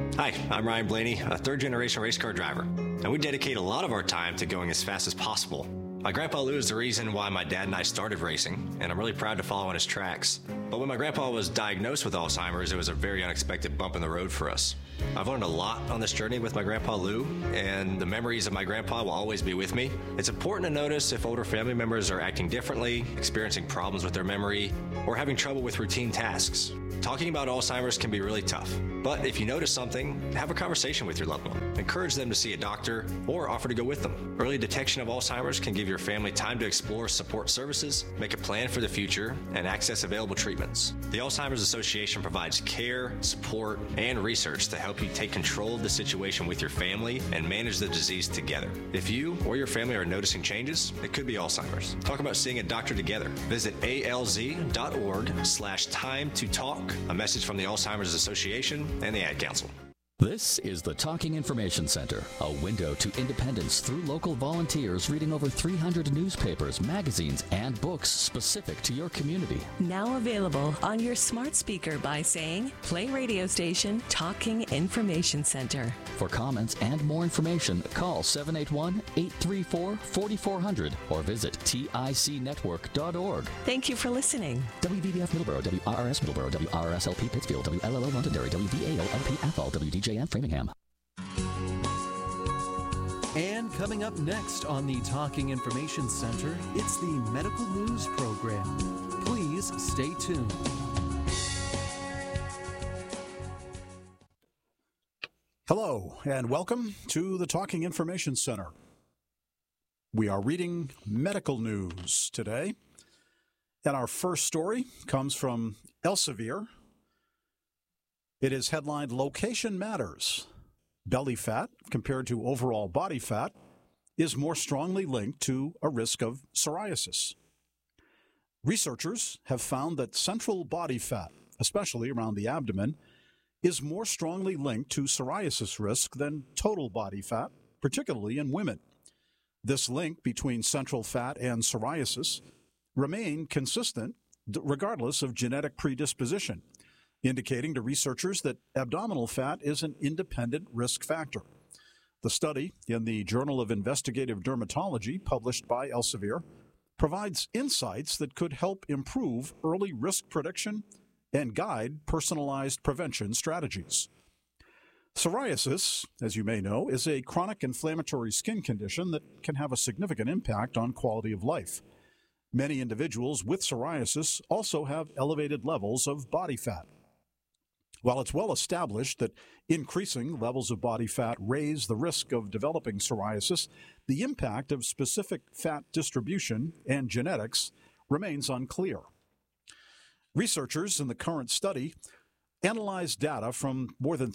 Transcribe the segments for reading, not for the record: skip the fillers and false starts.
Hi, I'm Ryan Blaney, a third-generation race car driver, and we dedicate a lot of our time to going as fast as possible. My grandpa Lou is the reason why my dad and I started racing, and I'm really proud to follow in his tracks. But when my grandpa was diagnosed with Alzheimer's, it was a very unexpected bump in the road for us. I've learned a lot on this journey with my grandpa Lou, and the memories of my grandpa will always be with me. It's important to notice if older family members are acting differently, experiencing problems with their memory, or having trouble with routine tasks. Talking about Alzheimer's can be really tough, but if you notice something, have a conversation with your loved one. Encourage them to see a doctor or offer to go with them. Early detection of Alzheimer's can give your family time to explore support services, make a plan for the future, and access available treatments. The Alzheimer's Association provides care, support, and research to help you take control of the situation with your family and manage the disease together. If you or your family are noticing changes, it could be Alzheimer's. Talk about seeing a doctor together. Visit alz.org/time to talk. A message from the Alzheimer's Association and the Ad Council. This is the Talking Information Center, a window to independence through local volunteers reading over 300 newspapers, magazines, and books specific to your community. Now available on your smart speaker by saying, play radio station Talking Information Center. For comments and more information, call 781-834-4400 or visit ticnetwork.org. Thank you for listening. WVBF Middleborough, WRRS Middleborough, WRSLP Pittsfield, WLLO Londonderry, WVAO-LP Athol, WDJM Framingham. And coming up next on the Talking Information Center, it's the Medical News Program. Please stay tuned. Hello, and welcome to the Talking Information Center. We are reading medical news today, and our first story comes from Elsevier. It is headlined, Location Matters. Belly fat, compared to overall body fat, is more strongly linked to a risk of psoriasis. Researchers have found that central body fat, especially around the abdomen, is more strongly linked to psoriasis risk than total body fat, particularly in women. This link between central fat and psoriasis remain consistent regardless of genetic predisposition, indicating to researchers that abdominal fat is an independent risk factor. The study in the Journal of Investigative Dermatology, published by Elsevier, provides insights that could help improve early risk prediction and guide personalized prevention strategies. Psoriasis, as you may know, is a chronic inflammatory skin condition that can have a significant impact on quality of life. Many individuals with psoriasis also have elevated levels of body fat. While it's well established that increasing levels of body fat raise the risk of developing psoriasis, the impact of specific fat distribution and genetics remains unclear. Researchers in the current study analyzed data from more than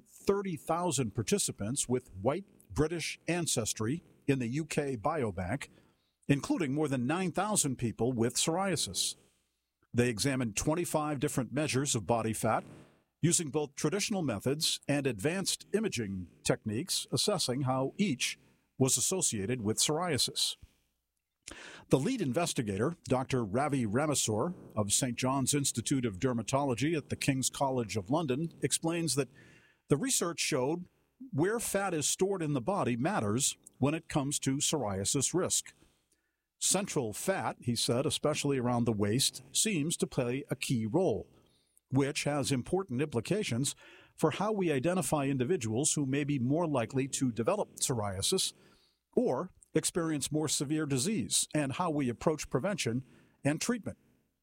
330,000 participants with white British ancestry in the UK Biobank, including more than 9,000 people with psoriasis. They examined 25 different measures of body fat, using both traditional methods and advanced imaging techniques, assessing how each was associated with psoriasis. The lead investigator, Dr. Ravi Ramaswamy of St. John's Institute of Dermatology at the King's College of London, explains that the research showed where fat is stored in the body matters when it comes to psoriasis risk. Central fat, he said, especially around the waist, seems to play a key role, which has important implications for how we identify individuals who may be more likely to develop psoriasis or experience more severe disease, and how we approach prevention and treatment.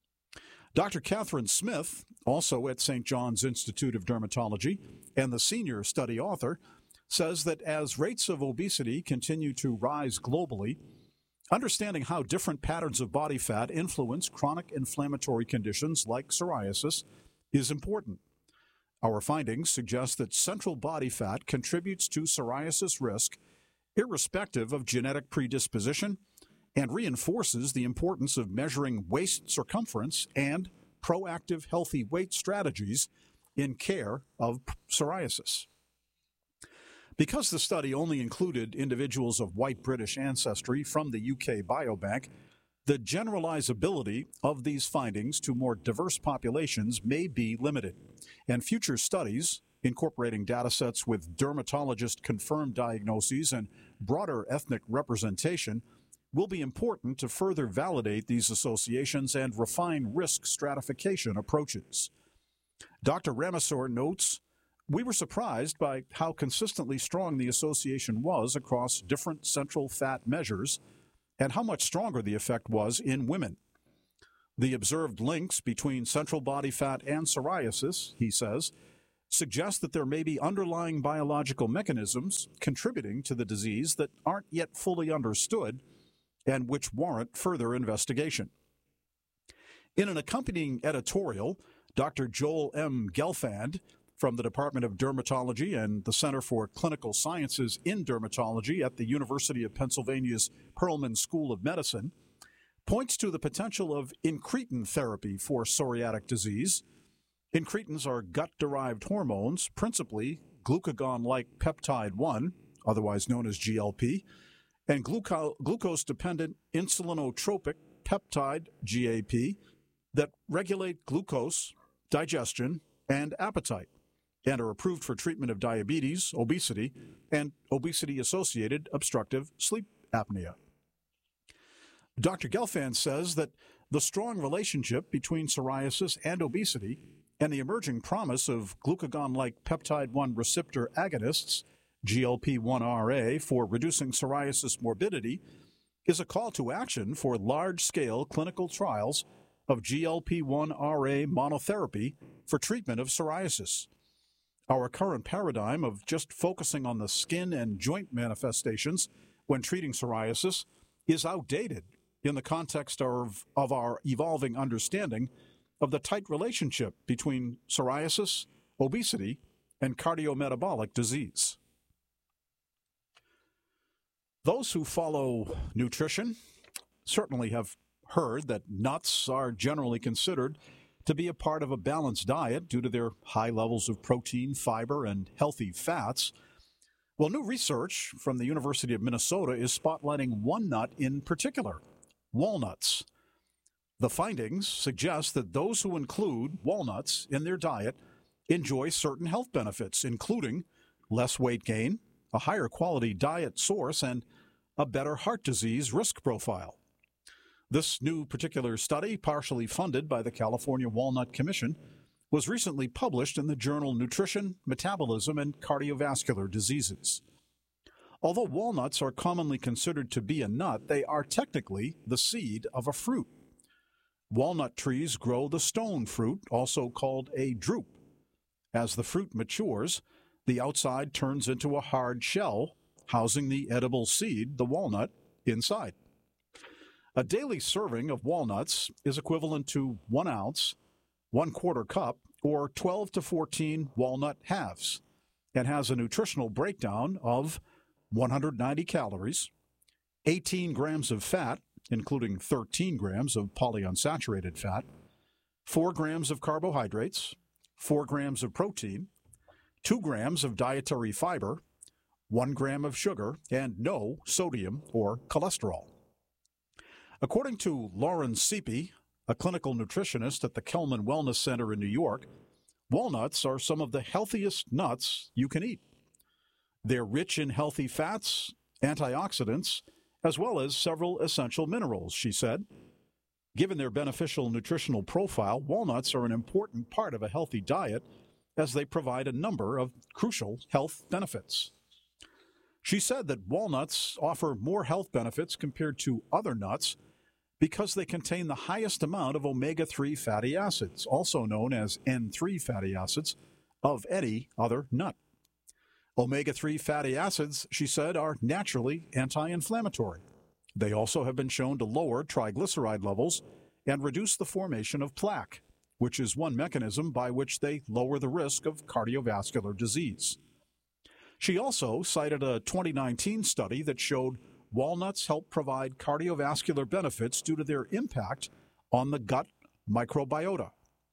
Dr. Catherine Smith, also at St. John's Institute of Dermatology and the senior study author, says that as rates of obesity continue to rise globally, understanding how different patterns of body fat influence chronic inflammatory conditions like psoriasis is important. Our findings suggest that central body fat contributes to psoriasis risk irrespective of genetic predisposition and reinforces the importance of measuring waist circumference and proactive healthy weight strategies in care of psoriasis. Because the study only included individuals of white British ancestry from the UK Biobank, the generalizability of these findings to more diverse populations may be limited, and future studies incorporating data sets with dermatologist-confirmed diagnoses and broader ethnic representation, will be important to further validate these associations and refine risk stratification approaches. Dr. Ramesor notes, "We were surprised by how consistently strong the association was across different central fat measures and how much stronger the effect was in women. The observed links between central body fat and psoriasis," he says, "suggest that there may be underlying biological mechanisms contributing to the disease that aren't yet fully understood and which warrant further investigation." In an accompanying editorial, Dr. Joel M. Gelfand from the Department of Dermatology and the Center for Clinical Sciences in Dermatology at the University of Pennsylvania's Perelman School of Medicine points to the potential of incretin therapy for psoriatic disease. Incretins are gut-derived hormones, principally glucagon-like peptide 1, otherwise known as GLP, and glucose-dependent insulinotropic peptide, GAP, that regulate glucose, digestion, and appetite, and are approved for treatment of diabetes, obesity, and obesity-associated obstructive sleep apnea. Dr. Gelfand says that the strong relationship between psoriasis and obesity and the emerging promise of glucagon-like peptide 1 receptor agonists, GLP-1RA, for reducing psoriasis morbidity is a call to action for large-scale clinical trials of GLP-1RA monotherapy for treatment of psoriasis. Our current paradigm of just focusing on the skin and joint manifestations when treating psoriasis is outdated in the context of our evolving understanding of the tight relationship between psoriasis, obesity, and cardiometabolic disease. Those who follow nutrition certainly have heard that nuts are generally considered to be a part of a balanced diet due to their high levels of protein, fiber, and healthy fats. Well, new research from the University of Minnesota is spotlighting one nut in particular, walnuts. The findings suggest that those who include walnuts in their diet enjoy certain health benefits, including less weight gain, a higher quality diet source, and a better heart disease risk profile. This new particular study, partially funded by the California Walnut Commission, was recently published in the journal Nutrition, Metabolism, and Cardiovascular Diseases. Although walnuts are commonly considered to be a nut, they are technically the seed of a fruit. Walnut trees grow the stone fruit, also called a drupe. As the fruit matures, the outside turns into a hard shell, housing the edible seed, the walnut, inside. A daily serving of walnuts is equivalent to 1 ounce, 1/4 cup, or 12 to 14 walnut halves, and has a nutritional breakdown of 190 calories, 18 grams of fat, including 13 grams of polyunsaturated fat, 4 grams of carbohydrates, 4 grams of protein, 2 grams of dietary fiber, 1 gram of sugar, and no sodium or cholesterol. According to Lauren Seepy, a clinical nutritionist at the Kelman Wellness Center in New York, walnuts are some of the healthiest nuts you can eat. They're rich in healthy fats, antioxidants, as well as several essential minerals, she said. Given their beneficial nutritional profile, walnuts are an important part of a healthy diet as they provide a number of crucial health benefits. She said that walnuts offer more health benefits compared to other nuts because they contain the highest amount of omega-3 fatty acids, also known as N3 fatty acids, of any other nut. Omega-3 fatty acids, she said, are naturally anti-inflammatory. They also have been shown to lower triglyceride levels and reduce the formation of plaque, which is one mechanism by which they lower the risk of cardiovascular disease. She also cited a 2019 study that showed walnuts help provide cardiovascular benefits due to their impact on the gut microbiota.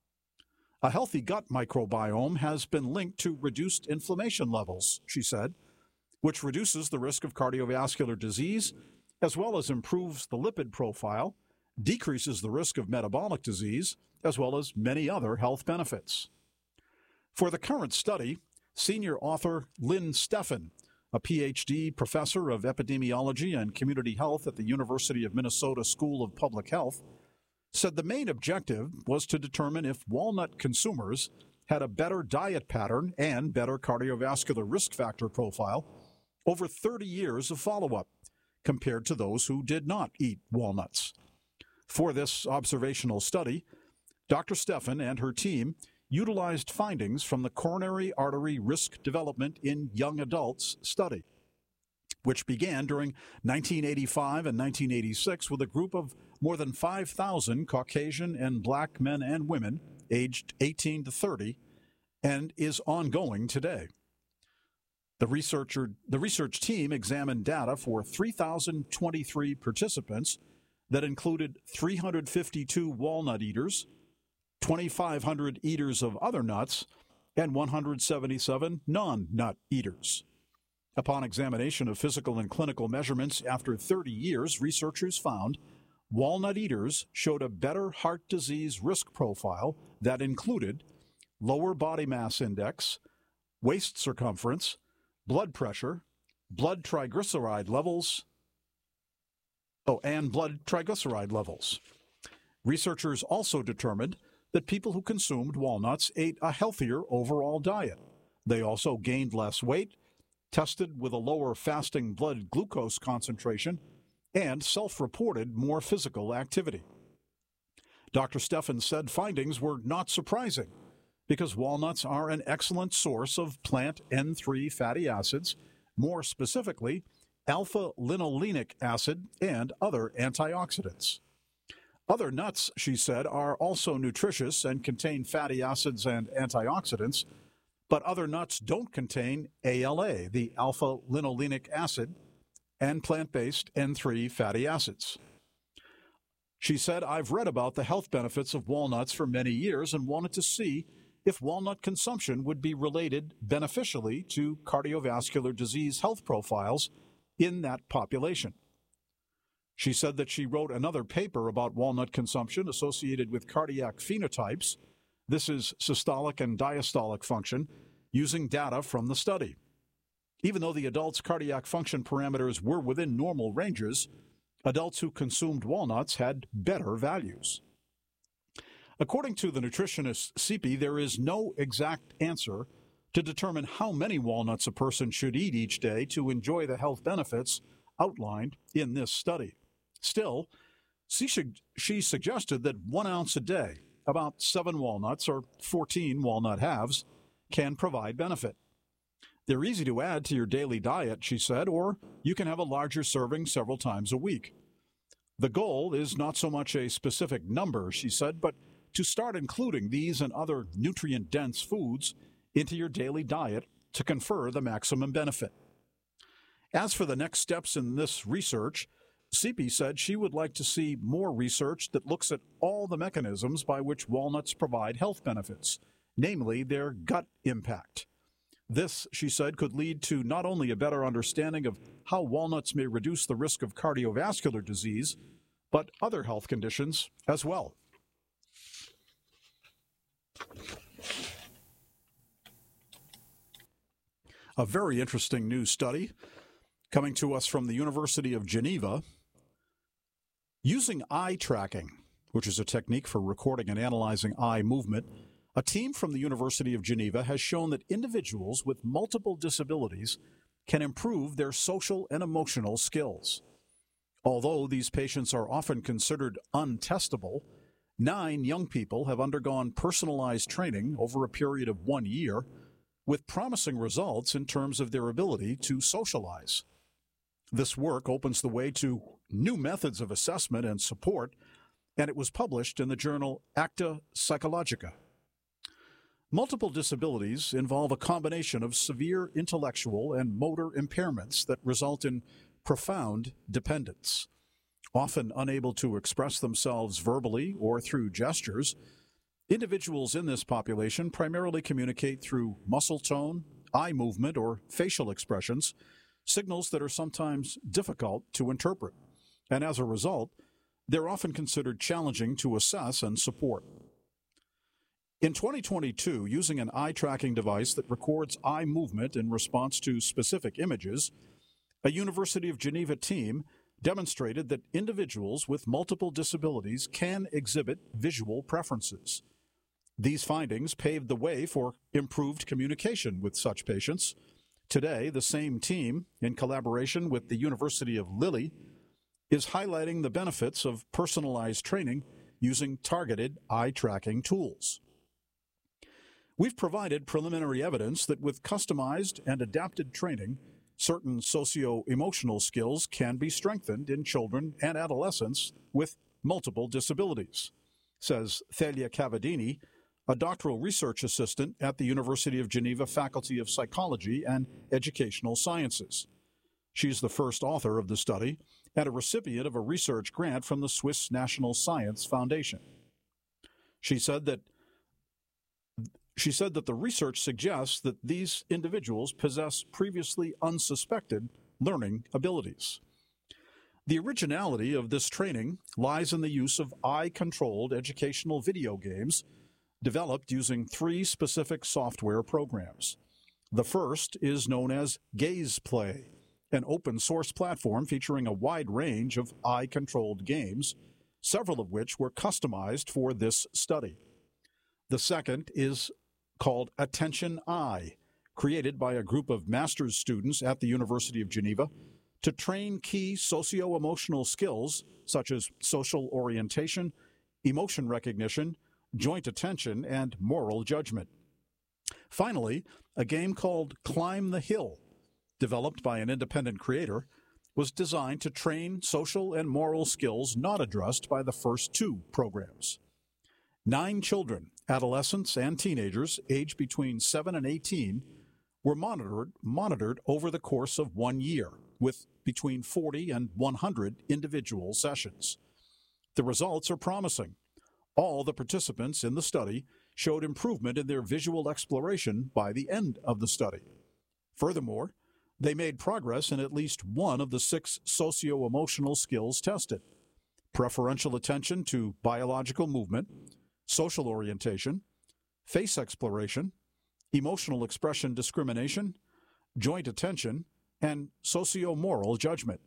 A healthy gut microbiome has been linked to reduced inflammation levels, she said, which reduces the risk of cardiovascular disease, as well as improves the lipid profile, decreases the risk of metabolic disease, as well as many other health benefits. For the current study, Senior author Lynn Steffen, a Ph.D. professor of epidemiology and community health at the University of Minnesota School of Public Health, said the main objective was to determine if walnut consumers had a better diet pattern and better cardiovascular risk factor profile over 30 years of follow-up compared to those who did not eat walnuts. For this observational study, Dr. Steffen and her team utilized findings from the Coronary Artery Risk Development in Young Adults study, which began during 1985 and 1986 with a group of more than 5,000 Caucasian and Black men and women aged 18 to 30 and is ongoing today. The research team examined data for 3,023 participants that included 352 walnut eaters, 2,500 eaters of other nuts, and 177 non-nut eaters. Upon examination of physical and clinical measurements after 30 years, researchers found walnut eaters showed a better heart disease risk profile that included lower body mass index, waist circumference, blood pressure, blood triglyceride levels, and blood triglyceride levels. Researchers also determined that people who consumed walnuts ate a healthier overall diet. They also gained less weight, tested with a lower fasting blood glucose concentration, and self-reported more physical activity. Dr. Steffen said findings were not surprising because walnuts are an excellent source of plant N3 fatty acids, more specifically, alpha-linolenic acid and other antioxidants. Other nuts, she said, are also nutritious and contain fatty acids and antioxidants, but other nuts don't contain ALA, the alpha-linolenic acid, and plant-based N3 fatty acids. She said, I've read about the health benefits of walnuts for many years and wanted to see if walnut consumption would be related beneficially to cardiovascular disease health profiles in that population. She said that she wrote another paper about walnut consumption associated with cardiac phenotypes. This is systolic and diastolic function, using data from the study. Even though the adults' cardiac function parameters were within normal ranges, adults who consumed walnuts had better values. According to the nutritionist Seppi, there is no exact answer to determine how many walnuts a person should eat each day to enjoy the health benefits outlined in this study. Still, she suggested that 1 ounce a day, about 7 walnuts or 14 walnut halves, can provide benefit. They're easy to add to your daily diet, she said, or you can have a larger serving several times a week. The goal is not so much a specific number, she said, but to start including these and other nutrient-dense foods into your daily diet to confer the maximum benefit. As for the next steps in this research, Seppi said she would like to see more research that looks at all the mechanisms by which walnuts provide health benefits, namely their gut impact. This, she said, could lead to not only a better understanding of how walnuts may reduce the risk of cardiovascular disease, but other health conditions as well. A very interesting new study coming to us from the University of Geneva. Using eye tracking, which is a technique for recording and analyzing eye movement, a team from the University of Geneva has shown that individuals with multiple disabilities can improve their social and emotional skills. Although these patients are often considered untestable, 9 young people have undergone personalized training over a period of 1 year with promising results in terms of their ability to socialize. This work opens the way to new methods of assessment and support, and it was published in the journal Acta Psychologica. Multiple disabilities involve a combination of severe intellectual and motor impairments that result in profound dependence. Often unable to express themselves verbally or through gestures, individuals in this population primarily communicate through muscle tone, eye movement, or facial expressions, signals that are sometimes difficult to interpret. And as a result, they're often considered challenging to assess and support. In 2022, using an eye tracking device that records eye movement in response to specific images, a University of Geneva team demonstrated that individuals with multiple disabilities can exhibit visual preferences. These findings paved the way for improved communication with such patients. Today, the same team, in collaboration with the University of Lille, is highlighting the benefits of personalized training using targeted eye tracking tools. We've provided preliminary evidence that with customized and adapted training, certain socio-emotional skills can be strengthened in children and adolescents with multiple disabilities, says Thalia Cavadini, a doctoral research assistant at the University of Geneva Faculty of Psychology and Educational Sciences. She's the first author of the study and a recipient of a research grant from the Swiss National Science Foundation. She said that the research suggests that these individuals possess previously unsuspected learning abilities. The originality of this training lies in the use of eye-controlled educational video games developed using 3 specific software programs. The first is known as GazePlay, an open-source platform featuring a wide range of eye-controlled games, several of which were customized for this study. The second is called Attention Eye, created by a group of master's students at the University of Geneva to train key socio-emotional skills such as social orientation, emotion recognition, joint attention, and moral judgment. Finally, a game called Climb the Hill, developed by an independent creator, was designed to train social and moral skills not addressed by the first 2 programs. 9 children, adolescents, and teenagers aged between 7 and 18 were monitored over the course of 1 year, with between 40 and 100 individual sessions. The results are promising. All the participants in the study showed improvement in their visual exploration by the end of the study. Furthermore, they made progress in at least one of the 6 socio-emotional skills tested: preferential attention to biological movement, social orientation, face exploration, emotional expression discrimination, joint attention, and socio-moral judgment.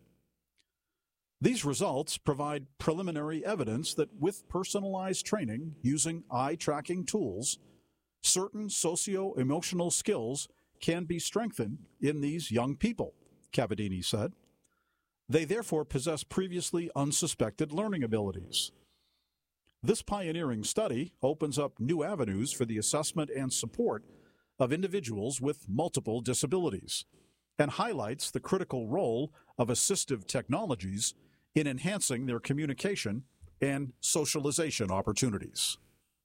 These results provide preliminary evidence that with personalized training using eye-tracking tools, certain socio-emotional skills can be strengthened in these young people, Cavadini said. They therefore possess previously unsuspected learning abilities. This pioneering study opens up new avenues for the assessment and support of individuals with multiple disabilities and highlights the critical role of assistive technologies in enhancing their communication and socialization opportunities.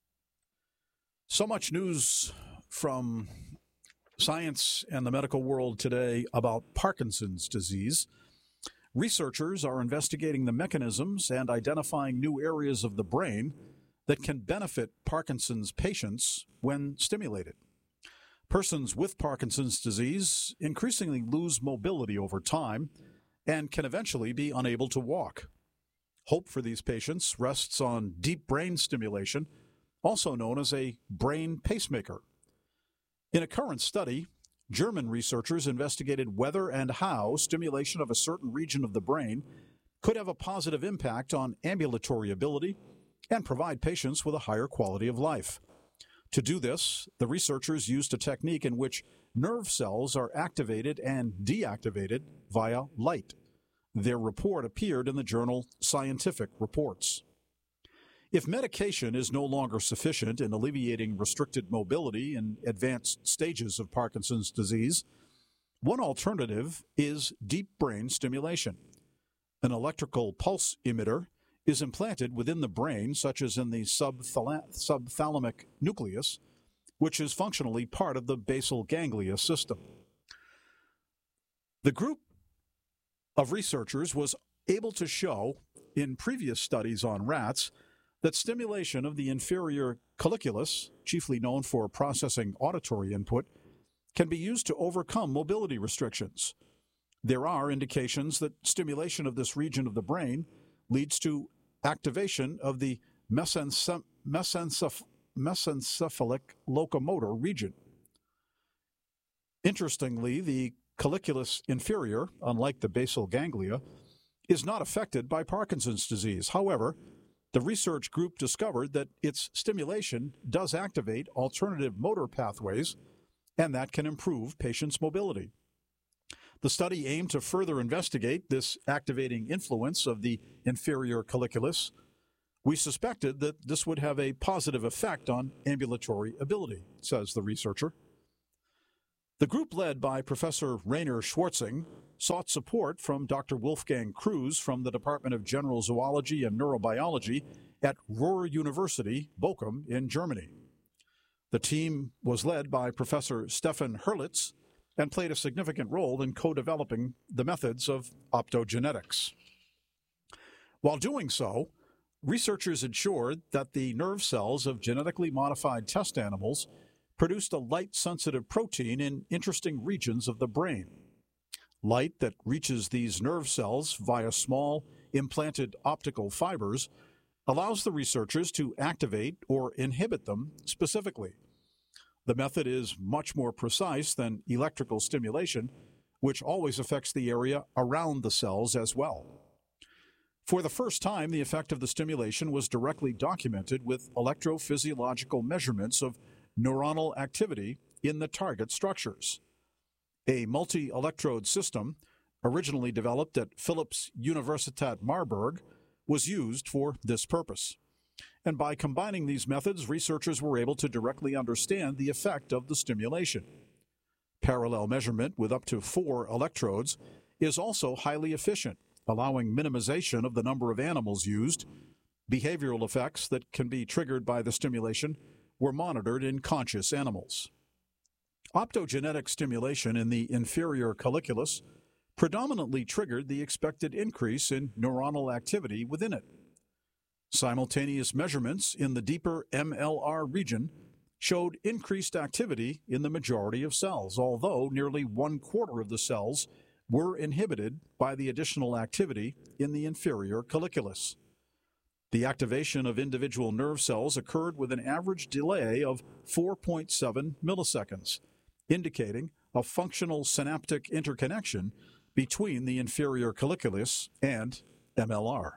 So much news from science and the medical world today about Parkinson's disease. Researchers are investigating the mechanisms and identifying new areas of the brain that can benefit Parkinson's patients when stimulated. Persons with Parkinson's disease increasingly lose mobility over time and can eventually be unable to walk. Hope for these patients rests on deep brain stimulation, also known as a brain pacemaker. In a current study, German researchers investigated whether and how stimulation of a certain region of the brain could have a positive impact on ambulatory ability and provide patients with a higher quality of life. To do this, the researchers used a technique in which nerve cells are activated and deactivated via light. Their report appeared in the journal Scientific Reports. If medication is no longer sufficient in alleviating restricted mobility in advanced stages of Parkinson's disease, one alternative is deep brain stimulation. An electrical pulse emitter is implanted within the brain, such as in the subthalamic nucleus, which is functionally part of the basal ganglia system. The group of researchers was able to show, in previous studies on rats, that stimulation of the inferior colliculus, chiefly known for processing auditory input, can be used to overcome mobility restrictions. There are indications that stimulation of this region of the brain leads to activation of the mesencephalous mesencephalic locomotor region. Interestingly, the colliculus inferior, unlike the basal ganglia, is not affected by Parkinson's disease. However, the research group discovered that its stimulation does activate alternative motor pathways, and that can improve patients' mobility. The study aimed to further investigate this activating influence of the inferior colliculus. We suspected that this would have a positive effect on ambulatory ability, says the researcher. The group, led by Professor Rainer Schwartzing, sought support from Dr. Wolfgang Kruse from the Department of General Zoology and Neurobiology at Ruhr University, Bochum, in Germany. The team was led by Professor Stefan Herlitz and played a significant role in co-developing the methods of optogenetics. While doing so, researchers ensured that the nerve cells of genetically modified test animals produced a light-sensitive protein in interesting regions of the brain. Light that reaches these nerve cells via small implanted optical fibers allows the researchers to activate or inhibit them specifically. The method is much more precise than electrical stimulation, which always affects the area around the cells as well. For the first time, the effect of the stimulation was directly documented with electrophysiological measurements of neuronal activity in the target structures. A multi-electrode system, originally developed at Philipps Universität Marburg, was used for this purpose. And by combining these methods, researchers were able to directly understand the effect of the stimulation. Parallel measurement with up to 4 electrodes is also highly efficient, allowing minimization of the number of animals used. Behavioral effects that can be triggered by the stimulation were monitored in conscious animals. Optogenetic stimulation in the inferior colliculus predominantly triggered the expected increase in neuronal activity within it. Simultaneous measurements in the deeper MLR region showed increased activity in the majority of cells, although nearly 1/4 of the cells were inhibited by the additional activity in the inferior colliculus. The activation of individual nerve cells occurred with an average delay of 4.7 milliseconds, indicating a functional synaptic interconnection between the inferior colliculus and MLR.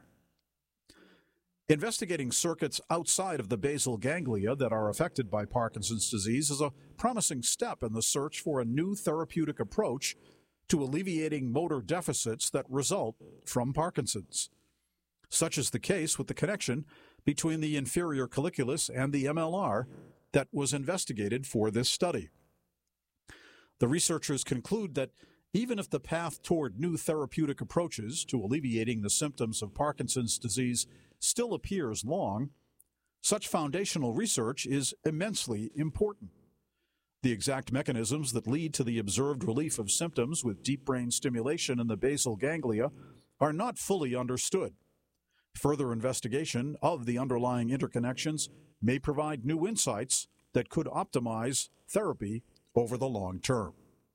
Investigating circuits outside of the basal ganglia that are affected by Parkinson's disease is a promising step in the search for a new therapeutic approach to alleviating motor deficits that result from Parkinson's. Such is the case with the connection between the inferior colliculus and the MLR that was investigated for this study. The researchers conclude that even if the path toward new therapeutic approaches to alleviating the symptoms of Parkinson's disease still appears long, such foundational research is immensely important. The exact mechanisms that lead to the observed relief of symptoms with deep brain stimulation in the basal ganglia are not fully understood. Further investigation of the underlying interconnections may provide new insights that could optimize therapy over the long term.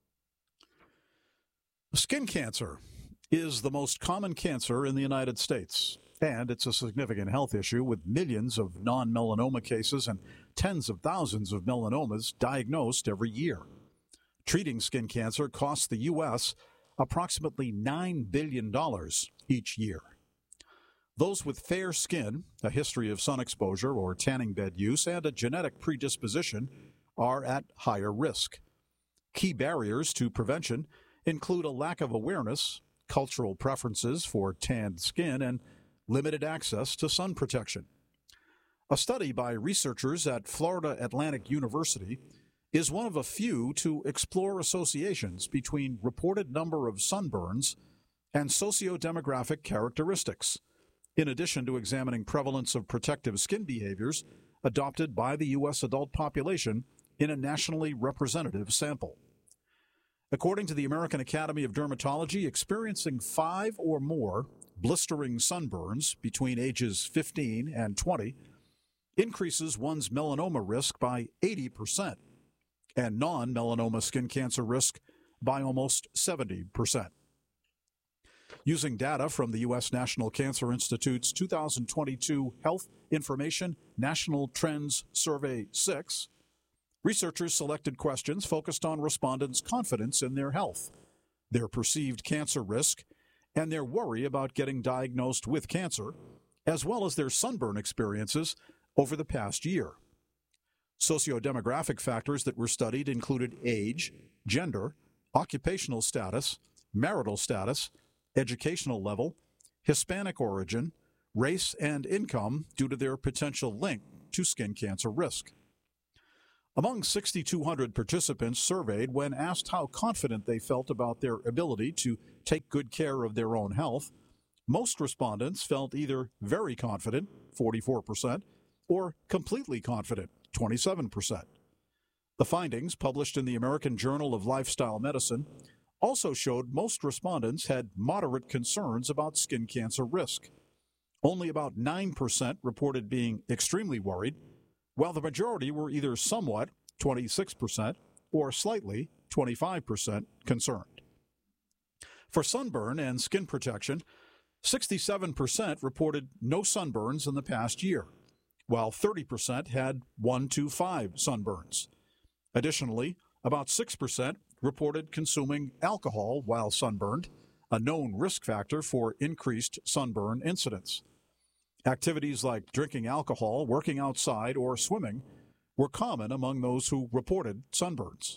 Skin cancer is the most common cancer in the United States, and it's a significant health issue with millions of non-melanoma cases and tens of thousands of melanomas diagnosed every year. Treating skin cancer costs the U.S. approximately $9 billion each year. Those with fair skin, a history of sun exposure or tanning bed use, and a genetic predisposition are at higher risk. Key barriers to prevention include a lack of awareness, cultural preferences for tanned skin, and limited access to sun protection. A study by researchers at Florida Atlantic University is one of a few to explore associations between reported number of sunburns and socio-demographic characteristics, in addition to examining prevalence of protective skin behaviors adopted by the U.S. adult population in a nationally representative sample. According to the American Academy of Dermatology, experiencing 5 or more blistering sunburns between ages 15 and 20 increases one's melanoma risk by 80% and non-melanoma skin cancer risk by almost 70%. Using data from the U.S. National Cancer Institute's 2022 Health Information National Trends Survey 6, researchers selected questions focused on respondents' confidence in their health, their perceived cancer risk, and their worry about getting diagnosed with cancer, as well as their sunburn experiences over the past year. Sociodemographic factors that were studied included age, gender, occupational status, marital status, educational level, Hispanic origin, race, and income due to their potential link to skin cancer risk. Among 6,200 participants surveyed, when asked how confident they felt about their ability to take good care of their own health, most respondents felt either very confident, 44%, or completely confident, 27%. The findings, published in the American Journal of Lifestyle Medicine, also showed most respondents had moderate concerns about skin cancer risk. Only about 9% reported being extremely worried, while the majority were either somewhat, 26%, or slightly, 25%, concerned. For sunburn and skin protection, 67% reported no sunburns in the past year, while 30% had 1 to 5 sunburns. Additionally, about 6% reported consuming alcohol while sunburned, a known risk factor for increased sunburn incidence. Activities like drinking alcohol, working outside, or swimming were common among those who reported sunburns.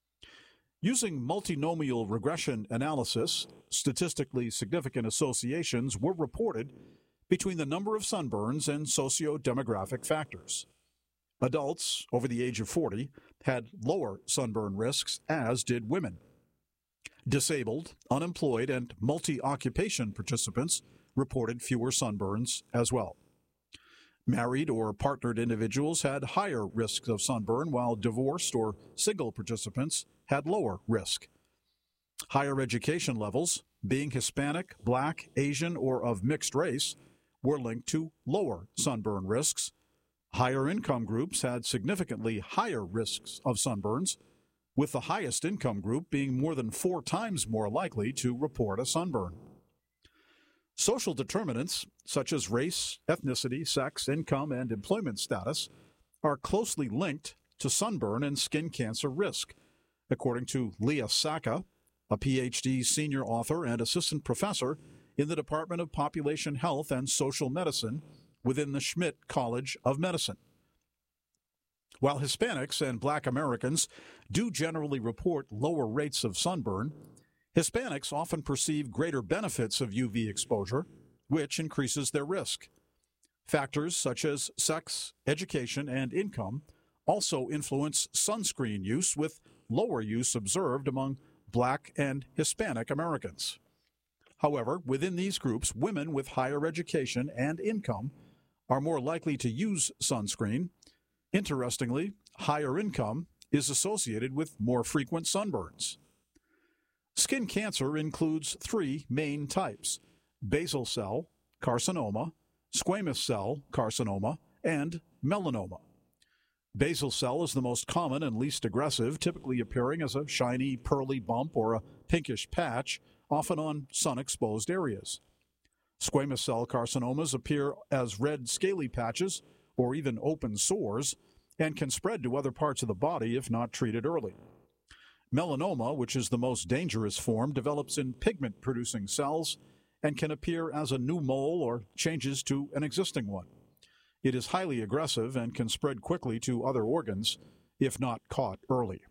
Using multinomial regression analysis, statistically significant associations were reported between the number of sunburns and socio-demographic factors. Adults over the age of 40 had lower sunburn risks, as did women. Disabled, unemployed, and multi-occupation participants reported fewer sunburns as well. Married or partnered individuals had higher risks of sunburn, while divorced or single participants had lower risk. Higher education levels, being Hispanic, Black, Asian, or of mixed race, were linked to lower sunburn risks. Higher income groups had significantly higher risks of sunburns, with the highest income group being more than 4 times more likely to report a sunburn. Social determinants, such as race, ethnicity, sex, income, and employment status, are closely linked to sunburn and skin cancer risk, according to Leah Saka, a PhD senior author and assistant professor in the Department of Population Health and Social Medicine within the Schmidt College of Medicine. While Hispanics and Black Americans do generally report lower rates of sunburn, Hispanics often perceive greater benefits of UV exposure, which increases their risk. Factors such as sex, education, and income also influence sunscreen use, with lower use observed among Black and Hispanic Americans. However, within these groups, women with higher education and income are more likely to use sunscreen. Interestingly, higher income is associated with more frequent sunburns. Skin cancer includes 3 main types: basal cell carcinoma, squamous cell carcinoma, and melanoma. Basal cell is the most common and least aggressive, typically appearing as a shiny, pearly bump or a pinkish patch, often on sun-exposed areas. Squamous cell carcinomas appear as red scaly patches or even open sores and can spread to other parts of the body if not treated early. Melanoma, which is the most dangerous form, develops in pigment-producing cells and can appear as a new mole or changes to an existing one. It is highly aggressive and can spread quickly to other organs if not caught early.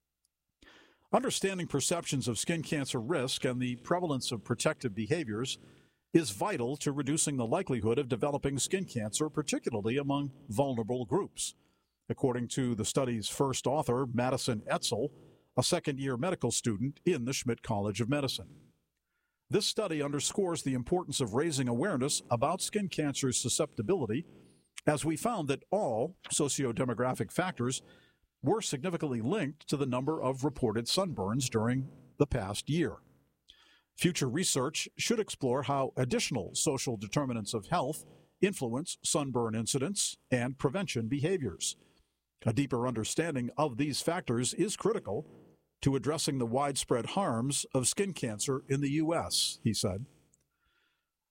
Understanding perceptions of skin cancer risk and the prevalence of protective behaviors is vital to reducing the likelihood of developing skin cancer, particularly among vulnerable groups. According to the study's first author, Madison Etzel, a second-year medical student in the Schmidt College of Medicine. This study underscores the importance of raising awareness about skin cancer's susceptibility, as we found that all sociodemographic factors were significantly linked to the number of reported sunburns during the past year. Future research should explore how additional social determinants of health influence sunburn incidence and prevention behaviors. A deeper understanding of these factors is critical to addressing the widespread harms of skin cancer in the U.S., he said.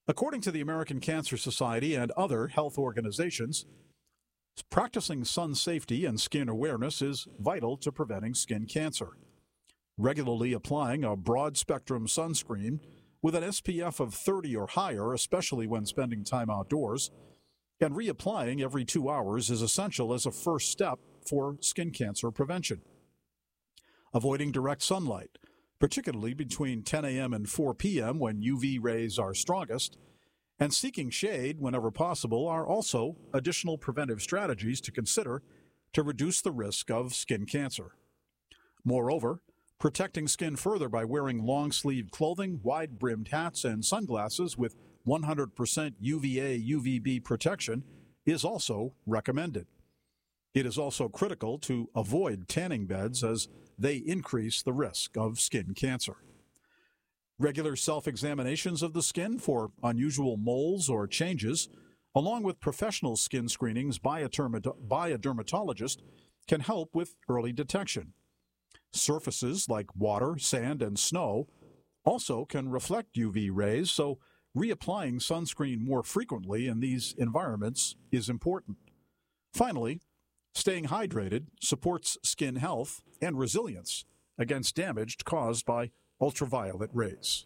According to the American Cancer Society and other health organizations, practicing sun safety and skin awareness is vital to preventing skin cancer. Regularly applying a broad-spectrum sunscreen with an SPF of 30 or higher, especially when spending time outdoors, and reapplying every 2 hours is essential as a first step for skin cancer prevention. Avoiding direct sunlight, particularly between 10 a.m. and 4 p.m. when UV rays are strongest, and seeking shade whenever possible are also additional preventive strategies to consider to reduce the risk of skin cancer. Moreover, protecting skin further by wearing long-sleeved clothing, wide-brimmed hats, and sunglasses with 100% UVA/UVB protection is also recommended. It is also critical to avoid tanning beds as they increase the risk of skin cancer. Regular self-examinations of the skin for unusual moles or changes, along with professional skin screenings by a dermatologist, can help with early detection. Surfaces like water, sand, and snow also can reflect UV rays, so reapplying sunscreen more frequently in these environments is important. Finally, staying hydrated supports skin health and resilience against damage caused by ultraviolet rays.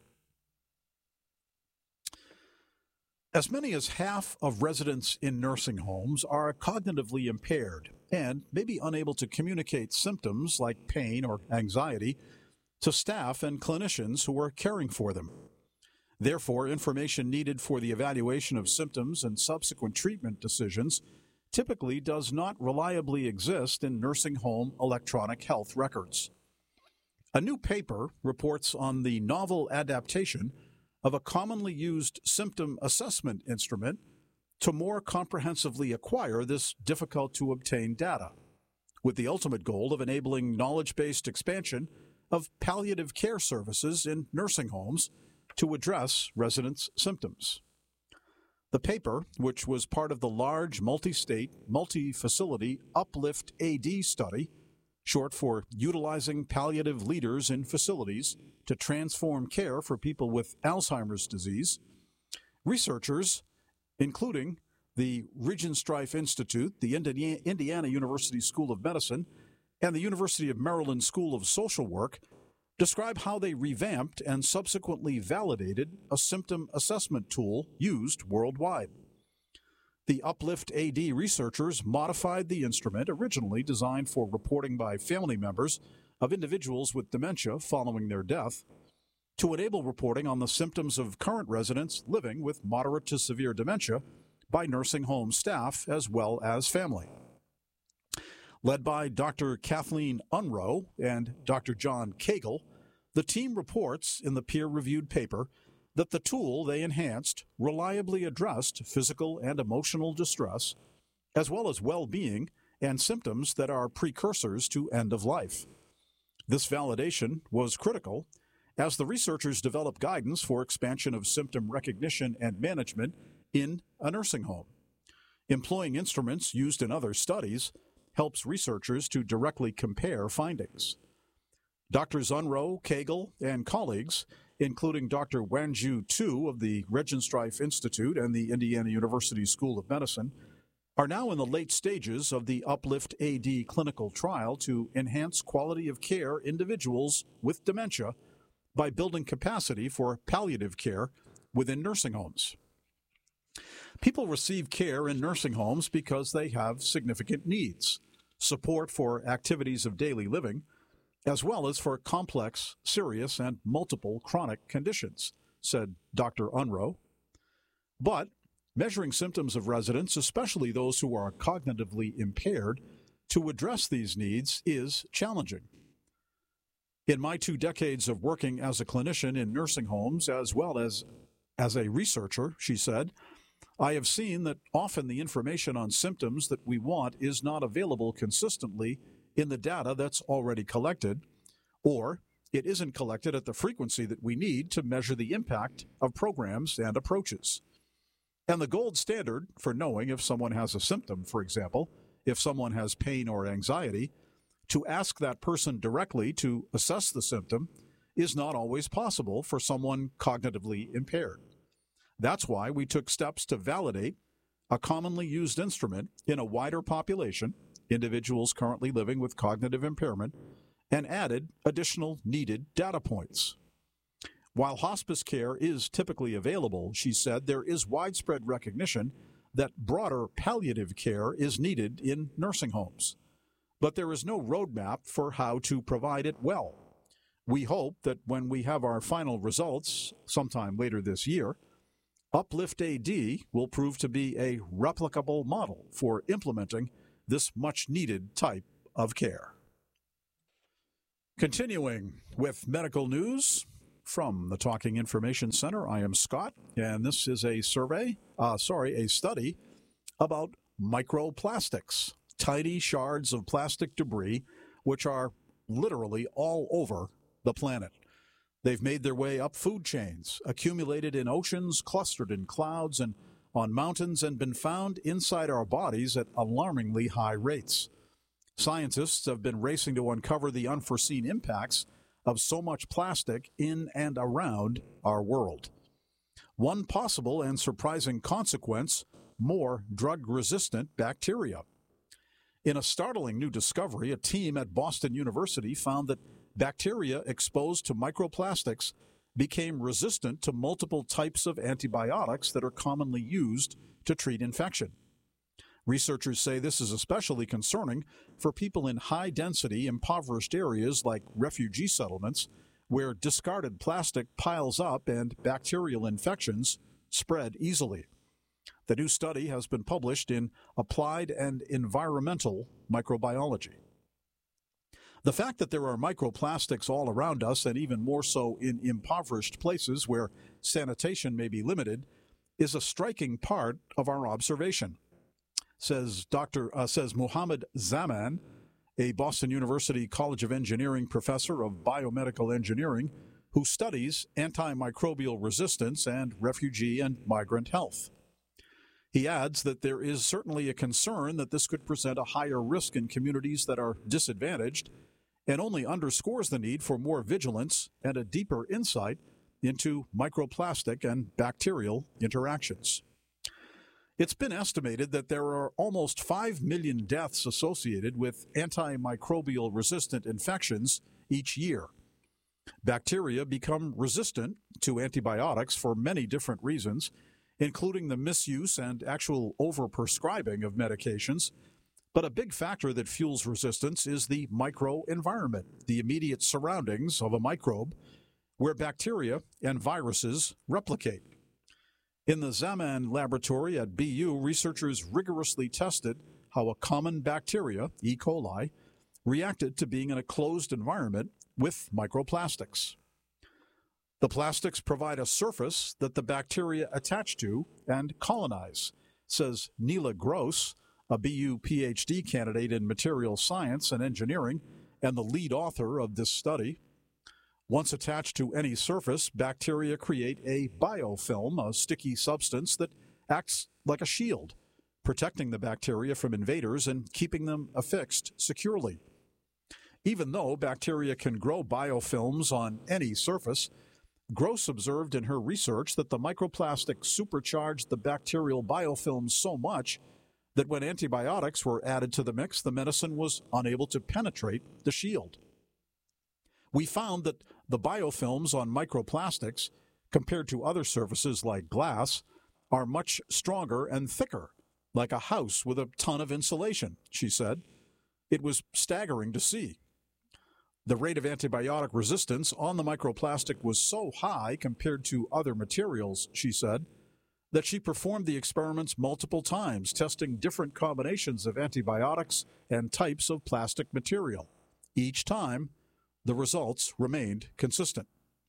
As many as half of residents in nursing homes are cognitively impaired and may be unable to communicate symptoms like pain or anxiety to staff and clinicians who are caring for them. Therefore, information needed for the evaluation of symptoms and subsequent treatment decisions typically does not reliably exist in nursing home electronic health records. A new paper reports on the novel adaptation of a commonly used symptom assessment instrument to more comprehensively acquire this difficult-to-obtain data, with the ultimate goal of enabling knowledge-based expansion of palliative care services in nursing homes to address residents' symptoms. The paper, which was part of the large multi-state, multi-facility Uplift AD study, short for Utilizing Palliative Leaders in Facilities to Transform Care for People with Alzheimer's Disease, researchers, including the Regenstrief Institute, the Indiana University School of Medicine, and the University of Maryland School of Social Work, describe how they revamped and subsequently validated a symptom assessment tool used worldwide. The Uplift AD researchers modified the instrument originally designed for reporting by family members of individuals with dementia following their death to enable reporting on the symptoms of current residents living with moderate to severe dementia by nursing home staff as well as family. Led by Dr. Kathleen Unroe and Dr. John Cagle, the team reports in the peer-reviewed paper that the tool they enhanced reliably addressed physical and emotional distress, as well as well-being and symptoms that are precursors to end of life. This validation was critical as the researchers developed guidance for expansion of symptom recognition and management in a nursing home. Employing instruments used in other studies helps researchers to directly compare findings. Drs. Unroe, Cagle, and colleagues, including Dr. Wanju Tu of the Regenstrief Institute and the Indiana University School of Medicine, are now in the late stages of the Uplift AD clinical trial to enhance quality of care individuals with dementia by building capacity for palliative care within nursing homes. People receive care in nursing homes because they have significant needs, support for activities of daily living, as well as for complex, serious, and multiple chronic conditions, said Dr. Unroe. But measuring symptoms of residents, especially those who are cognitively impaired, to address these needs is challenging. In my 2 decades of working as a clinician in nursing homes as well as a researcher, she said, I have seen that often the information on symptoms that we want is not available consistently in the data that's already collected, or it isn't collected at the frequency that we need to measure the impact of programs and approaches. And the gold standard for knowing if someone has a symptom, for example, if someone has pain or anxiety, to ask that person directly to assess the symptom is not always possible for someone cognitively impaired. That's why we took steps to validate a commonly used instrument in a wider population, individuals currently living with cognitive impairment, and added additional needed data points. While hospice care is typically available, she said, there is widespread recognition that broader palliative care is needed in nursing homes. But there is no roadmap for how to provide it well. We hope that when we have our final results sometime later this year, Uplift AD will prove to be a replicable model for implementing this much-needed type of care. Continuing with medical news from the Talking Information Center, I am Scott, and this is a study about microplastics, tiny shards of plastic debris which are literally all over the planet. They've made their way up food chains, accumulated in oceans, clustered in clouds, and on mountains, and been found inside our bodies at alarmingly high rates. Scientists have been racing to uncover the unforeseen impacts of so much plastic in and around our world. One possible and surprising consequence, more drug-resistant bacteria. In a startling new discovery, a team at Boston University found that bacteria exposed to microplastics became resistant to multiple types of antibiotics that are commonly used to treat infection. Researchers say this is especially concerning for people in high-density, impoverished areas like refugee settlements, where discarded plastic piles up and bacterial infections spread easily. The new study has been published in Applied and Environmental Microbiology. The fact that there are microplastics all around us, and even more so in impoverished places where sanitation may be limited, is a striking part of our observation, says Muhammad Zaman, a Boston University College of Engineering professor of biomedical engineering who studies antimicrobial resistance and refugee and migrant health. He adds that there is certainly a concern that this could present a higher risk in communities that are disadvantaged, and only underscores the need for more vigilance and a deeper insight into microplastic and bacterial interactions. It's been estimated that there are almost 5 million deaths associated with antimicrobial resistant infections each year. Bacteria become resistant to antibiotics for many different reasons, including the misuse and actual overprescribing of medications. But a big factor that fuels resistance is the microenvironment, the immediate surroundings of a microbe, where bacteria and viruses replicate. In the Zaman laboratory at BU, researchers rigorously tested how a common bacteria, E. coli, reacted to being in a closed environment with microplastics. The plastics provide a surface that the bacteria attach to and colonize, says Neela Gross, a BU PhD candidate in material science and engineering and the lead author of this study. Once attached to any surface, bacteria create a biofilm, a sticky substance that acts like a shield, protecting the bacteria from invaders and keeping them affixed securely. Even though bacteria can grow biofilms on any surface, Gross observed in her research that the microplastic supercharged the bacterial biofilms so much that when antibiotics were added to the mix, the medicine was unable to penetrate the shield. We found that the biofilms on microplastics, compared to other surfaces like glass, are much stronger and thicker, like a house with a ton of insulation, she said. It was staggering to see. The rate of antibiotic resistance on the microplastic was so high compared to other materials, she said, that she performed the experiments multiple times, testing different combinations of antibiotics and types of plastic material. Each time, the results remained consistent.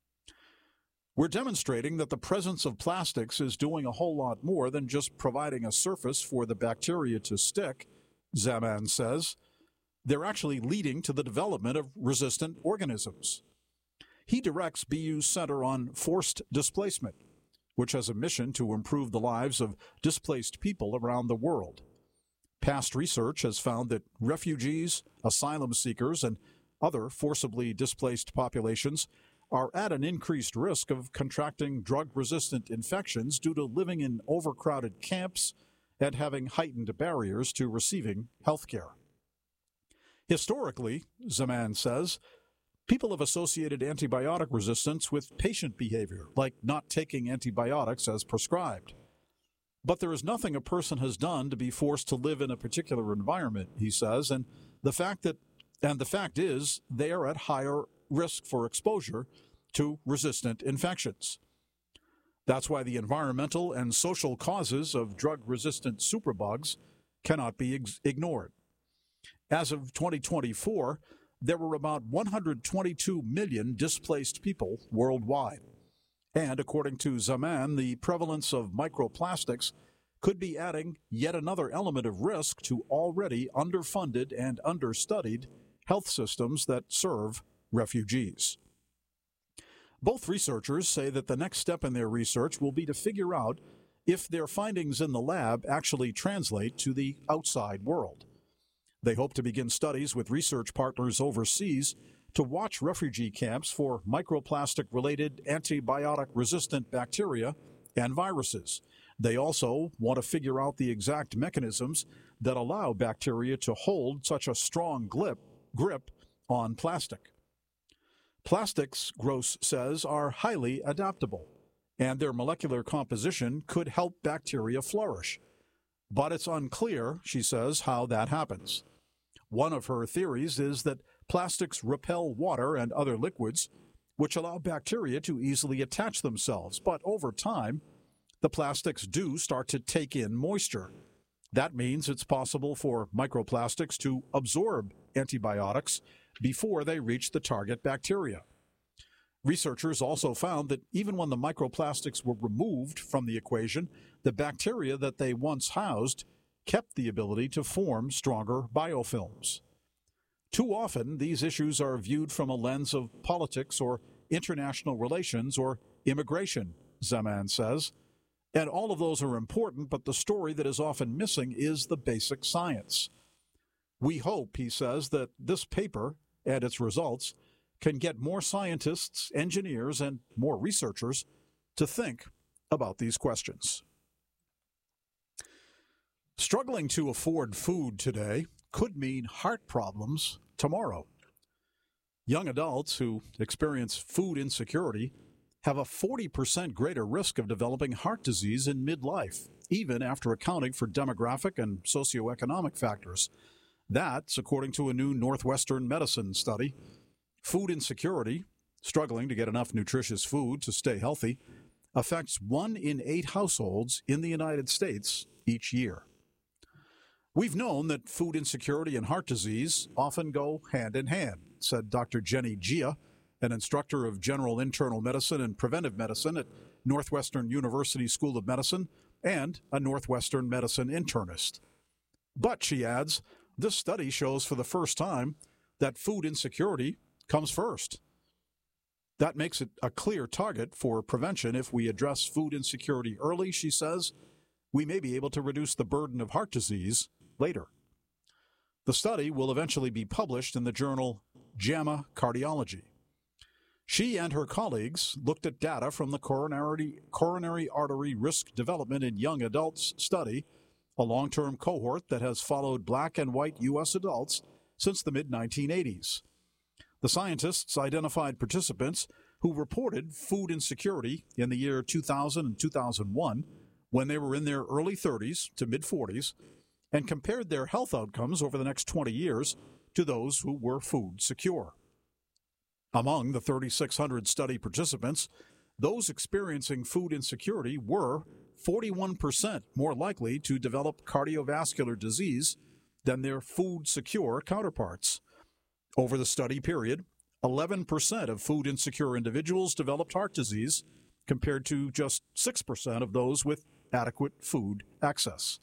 We're demonstrating that the presence of plastics is doing a whole lot more than just providing a surface for the bacteria to stick, Zaman says. They're actually leading to the development of resistant organisms. He directs BU's Center on Forced Displacement, which has a mission to improve the lives of displaced people around the world. Past research has found that refugees, asylum seekers, and other forcibly displaced populations are at an increased risk of contracting drug-resistant infections due to living in overcrowded camps and having heightened barriers to receiving health care. Historically, Zaman says, people have associated antibiotic resistance with patient behavior, like not taking antibiotics as prescribed. But there is nothing a person has done to be forced to live in a particular environment, he says, and the fact is they are at higher risk for exposure to resistant infections. That's why the environmental and social causes of drug-resistant superbugs cannot be ignored. As of 2024, there were about 122 million displaced people worldwide. And according to Zaman, the prevalence of microplastics could be adding yet another element of risk to already underfunded and understudied health systems that serve refugees. Both researchers say that the next step in their research will be to figure out if their findings in the lab actually translate to the outside world. They hope to begin studies with research partners overseas to watch refugee camps for microplastic-related antibiotic-resistant bacteria and viruses. They also want to figure out the exact mechanisms that allow bacteria to hold such a strong grip on plastic. Plastics, Gross says, are highly adaptable, and their molecular composition could help bacteria flourish. But it's unclear, she says, how that happens. One of her theories is that plastics repel water and other liquids, which allow bacteria to easily attach themselves. But over time, the plastics do start to take in moisture. That means it's possible for microplastics to absorb antibiotics before they reach the target bacteria. Researchers also found that even when the microplastics were removed from the equation, the bacteria that they once housed kept the ability to form stronger biofilms. Too often, these issues are viewed from a lens of politics or international relations or immigration, Zaman says. And all of those are important, but the story that is often missing is the basic science. We hope, he says, that this paper and its results can get more scientists, engineers, and more researchers to think about these questions. Struggling to afford food today could mean heart problems tomorrow. Young adults who experience food insecurity have a 40% greater risk of developing heart disease in midlife, even after accounting for demographic and socioeconomic factors. That's according to a new Northwestern medicine study. Food insecurity, struggling to get enough nutritious food to stay healthy, affects 1 in 8 households in the United States each year. We've known that food insecurity and heart disease often go hand in hand, said Dr. Jenny Gia, an instructor of general internal medicine and preventive medicine at Northwestern University School of Medicine and a Northwestern medicine internist. But, she adds, this study shows for the first time that food insecurity comes first. That makes it a clear target for prevention. If we address food insecurity early, she says, we may be able to reduce the burden of heart disease later. The study will eventually be published in the journal JAMA Cardiology. She and her colleagues looked at data from the coronary artery risk development in young adults study, a long-term cohort that has followed black and white U.S. adults since the mid-1980s. The scientists identified participants who reported food insecurity in the year 2000 and 2001 when they were in their early 30s to mid-40s and compared their health outcomes over the next 20 years to those who were food secure. Among the 3,600 study participants, those experiencing food insecurity were 41% more likely to develop cardiovascular disease than their food-secure counterparts. Over the study period, 11% of food-insecure individuals developed heart disease, compared to just 6% of those with adequate food access.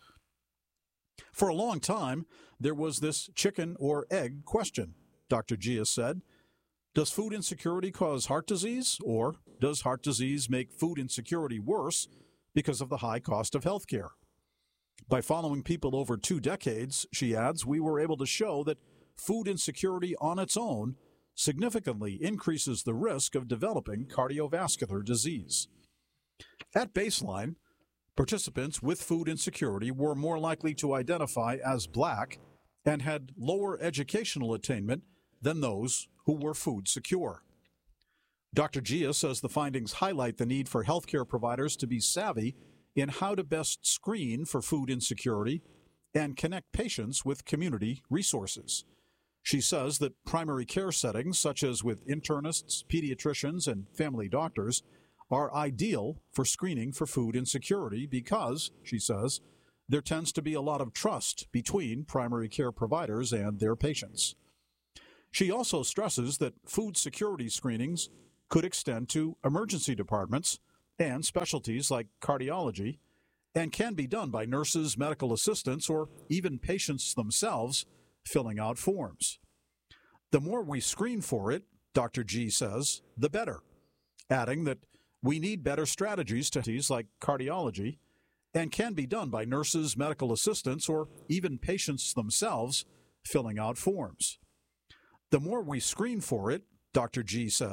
For a long time, there was this chicken or egg question, Dr. Gia said. Does food insecurity cause heart disease, or does heart disease make food insecurity worse because of the high cost of health care? By following people over 2 decades, she adds, we were able to show that food insecurity on its own significantly increases the risk of developing cardiovascular disease. At baseline, participants with food insecurity were more likely to identify as Black and had lower educational attainment than those who were food secure. Dr. Gia says the findings highlight the need for healthcare providers to be savvy in how to best screen for food insecurity and connect patients with community resources. She says that primary care settings, such as with internists, pediatricians, and family doctors, are ideal for screening for food insecurity because, she says, there tends to be a lot of trust between primary care providers and their patients. She also stresses that food security screenings could extend to emergency departments and specialties like cardiology and can be done by nurses, medical assistants, or even patients themselves filling out forms. The more we screen for it, Dr. G says, the better, adding that we need better strategies to like cardiology and can be done by nurses, medical assistants, or even patients themselves filling out forms. The more we screen for it, Dr. G says,